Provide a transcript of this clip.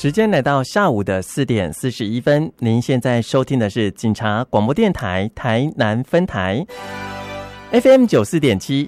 时间来到下午的4点41分，您现在收听的是警察广播电台台南分台 FM 94.7